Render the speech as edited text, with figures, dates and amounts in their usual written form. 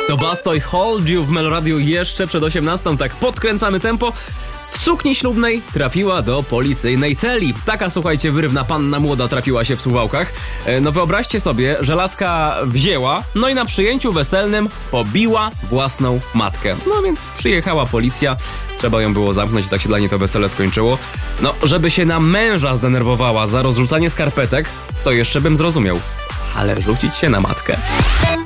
To Bastoj Hold You w Meloradiu jeszcze przed 18. Tak podkręcamy tempo. W sukni ślubnej trafiła do policyjnej celi. Taka, słuchajcie, wyrywna panna młoda trafiła się w Suwałkach. No wyobraźcie sobie, że laska wzięła, no i na przyjęciu weselnym pobiła własną matkę. No więc przyjechała policja, trzeba ją było zamknąć i tak się dla niej to wesele skończyło. No, żeby się na męża zdenerwowała za rozrzucanie skarpetek, to jeszcze bym zrozumiał. Ale rzucić się na matkę?